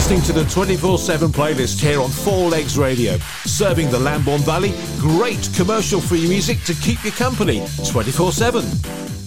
listening to the 24/7 playlist here on Four Legs Radio. Serving the Lambourne Valley, great commercial-free music to keep you company 24/7.